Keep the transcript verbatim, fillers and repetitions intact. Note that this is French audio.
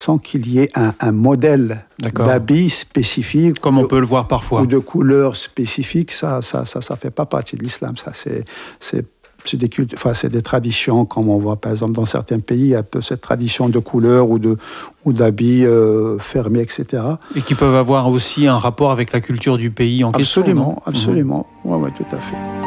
sans qu'il y ait un, un modèle D'accord. d'habit spécifique. Comme on de, peut le voir parfois. Ou de couleurs spécifiques, ça ça, ça, ça fait pas partie de l'islam. Ça, c'est, c'est, c'est, des cultes, enfin, c'est des traditions, comme on voit par exemple dans certains pays, il y a un peu cette tradition de couleurs ou, de, ou d'habits euh, fermés, et cetera. Et qui peuvent avoir aussi un rapport avec la culture du pays en absolument, question. Absolument, absolument. Mmh. Oui, ouais, tout à fait.